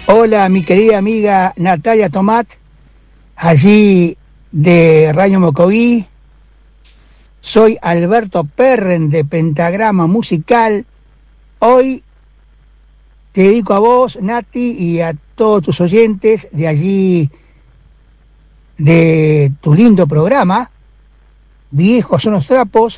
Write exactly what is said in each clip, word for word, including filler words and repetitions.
Hola, mi querida amiga Natalia Tomat, allí de Rayo Mocoví. Soy Alberto Perren de Pentagrama Musical. Hoy te dedico a vos, Nati, y a todos tus oyentes de allí, de tu lindo programa, Viejos son los trapos,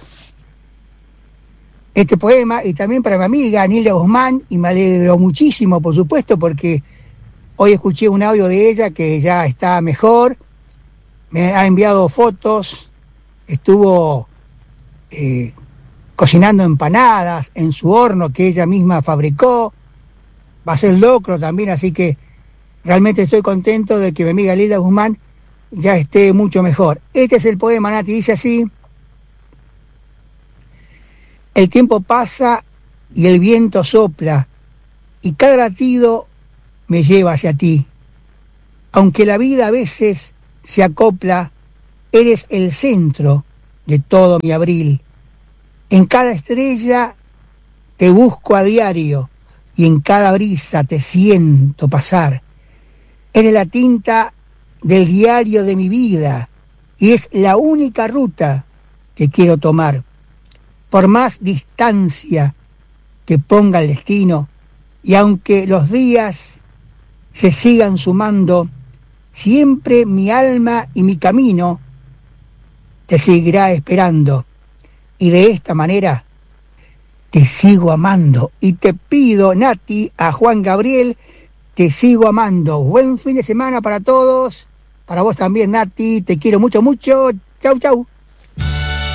este poema, y también para mi amiga Nilia Guzmán, y me alegro muchísimo, por supuesto, porque hoy escuché un audio de ella que ya está mejor, me ha enviado fotos, estuvo eh, cocinando empanadas en su horno que ella misma fabricó, va a ser locro también, así que realmente estoy contento de que mi amiga Lila Guzmán ya esté mucho mejor. Este es el poema, Nati, dice así: el tiempo pasa y el viento sopla, y cada latido me lleva hacia ti. Aunque la vida a veces se acopla, eres el centro de todo mi abril. En cada estrella te busco a diario, y en cada brisa te siento pasar. Eres la tinta del diario de mi vida, y es la única ruta que quiero tomar. Por más distancia que ponga el destino, y aunque los días se sigan sumando, siempre mi alma y mi camino te seguirá esperando. Y de esta manera te sigo amando. Y te pido, Nati, a Juan Gabriel, te sigo amando. Buen fin de semana para todos. Para vos también, Nati. Te quiero mucho, mucho. Chau, chau.